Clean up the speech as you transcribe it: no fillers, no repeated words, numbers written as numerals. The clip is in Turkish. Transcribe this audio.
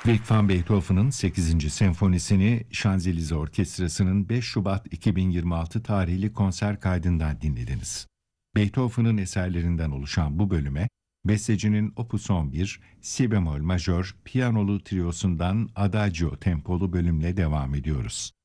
Ludwig van Beethoven'ın 8. senfonisini Şanzelize Orkestrası'nın 5 Şubat 2026 tarihli konser kaydından dinlediniz. Beethoven'ın eserlerinden oluşan bu bölüme, bestecinin Opus 11, Si bemol majör, piyanolu triosundan Adagio tempolu bölümle devam ediyoruz.